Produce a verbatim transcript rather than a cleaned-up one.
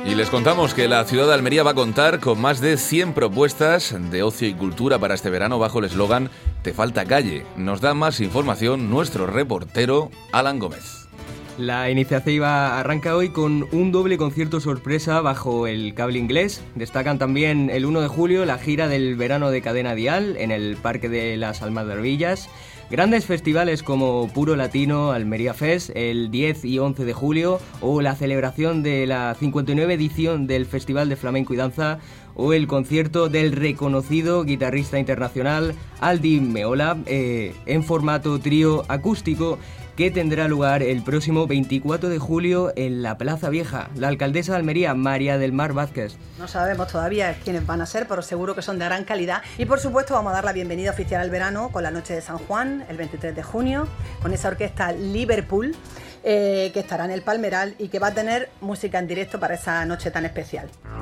Y les contamos que la ciudad de Almería va a contar con más de cien propuestas de ocio y cultura para este verano bajo el eslogan Te falta calle. Nos da más información nuestro reportero Alan Gómez. La iniciativa arranca hoy con un doble concierto sorpresa bajo el cable inglés. Destacan también el uno de julio la gira del verano de Cadena Dial en el Parque de las Almadrabillas. Grandes festivales como Puro Latino, Almería Fest, el diez y once de julio, o la celebración de la cincuenta y nueve edición del Festival de Flamenco y Danza, o el concierto del reconocido guitarrista internacional Aldi Meola eh, en formato trío acústico, que tendrá lugar el próximo veinticuatro de julio en la Plaza Vieja. La alcaldesa de Almería, María del Mar Vázquez. No sabemos todavía quiénes van a ser, pero seguro que son de gran calidad. Y por supuesto vamos a dar la bienvenida oficial al verano con la Noche de San Juan, el veintitrés de junio, con esa orquesta Liverpool, eh, que estará en el Palmeral y que va a tener música en directo para esa noche tan especial.